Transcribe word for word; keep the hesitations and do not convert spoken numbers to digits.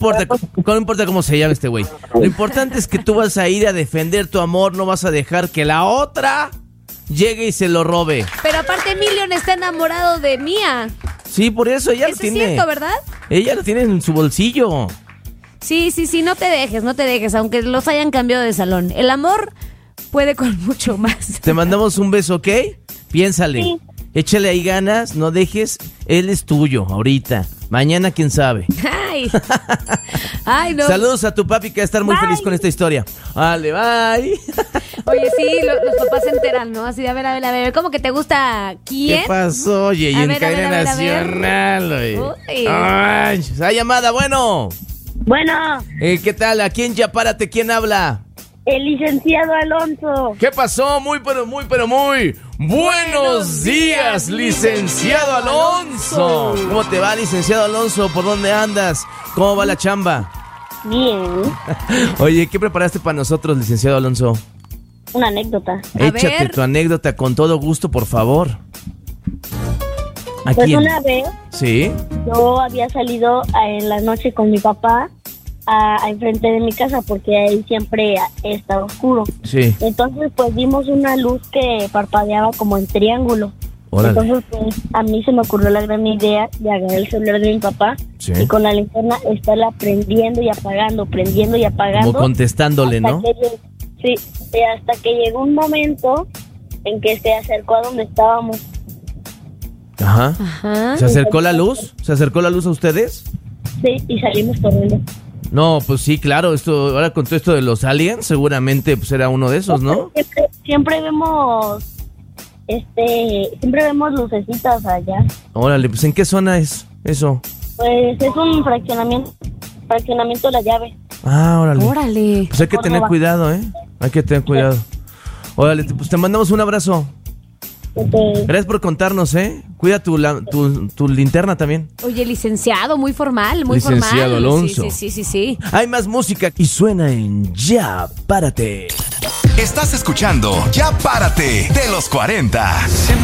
importa, no importa cómo se llama este güey. Lo importante es que tú vas a ir a defender tu amor, no vas a dejar que la otra llegue y se lo robe. Pero aparte Emilion está enamorado de Mía. Sí, por eso ella lo Eso tiene. es cierto, ¿verdad? Ella lo tiene en su bolsillo. Sí, sí, sí, no te dejes, no te dejes, aunque los hayan cambiado de salón. El amor puede con mucho más. Te mandamos un beso, ¿ok? Piénsale. Sí. Échale ahí ganas, no dejes. Él es tuyo ahorita. Mañana, quién sabe. Ay. Ay, no. Saludos a tu papi que va a estar muy bye. feliz con esta historia. Vale, bye. Oye, sí, lo, los papás se enteran, ¿no? Así de, a ver, a ver, a ver, ¿cómo que te gusta quién? ¿Qué pasó? Oye, y en cadena nacional, oye. Ay, esa llamada, bueno. Bueno. Eh, ¿Qué tal? ¿A quién ya párate? ¿Quién habla? El licenciado Alonso. ¿Qué pasó? Muy, pero muy, pero muy buenos días, licenciado Alonso. ¿Cómo te va, licenciado Alonso? ¿Por dónde andas? ¿Cómo va la chamba? Bien. Oye, ¿qué preparaste para nosotros, licenciado Alonso? Una anécdota. Échate tu anécdota con todo gusto, por favor. ¿A pues quién? Una vez, ¿sí? Yo había salido en la noche con mi papá a, a enfrente de mi casa porque ahí siempre está oscuro. Sí. Entonces, pues vimos una luz que parpadeaba como en triángulo. Órale. Entonces, pues a mí se me ocurrió la gran idea de agarrar el celular de mi papá, sí, y con la linterna estarla prendiendo y apagando, prendiendo y apagando. Como contestándole, ¿no? Que, sí, hasta que llegó un momento en que se acercó a donde estábamos. Ajá. Ajá. ¿Se acercó la luz? ¿Se acercó la luz a ustedes? Sí, y salimos corriendo. No, pues sí, claro, esto ahora con todo esto de los aliens, seguramente pues era uno de esos, ¿no? Siempre, siempre vemos, este, siempre vemos lucecitas allá. Órale, pues ¿en qué zona es eso? Pues es un fraccionamiento, fraccionamiento de la llave. Ah, órale. Órale. Pues hay que tener cuidado, ¿eh? Hay que tener cuidado. Órale, pues te mandamos un abrazo. Okay. Gracias por contarnos, ¿eh? Cuida tu, la, tu, tu linterna también. Oye, licenciado, muy formal, muy licenciado formal. Licenciado Alonso. Sí, sí, sí, sí, sí. Hay más música y suena en Ya Párate. Estás escuchando Ya Párate de los cuarenta.